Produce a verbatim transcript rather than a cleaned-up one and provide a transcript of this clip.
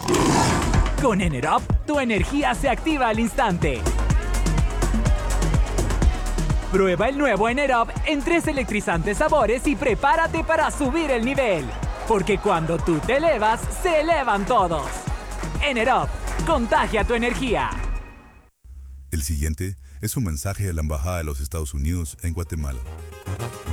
Con Enerop, tu energía se activa al instante. Prueba el nuevo Enerop en tres electrizantes sabores y prepárate para subir el nivel. Porque cuando tú te elevas, se elevan todos. Enerop, contagia tu energía. El siguiente es un mensaje de la Embajada de los Estados Unidos en Guatemala.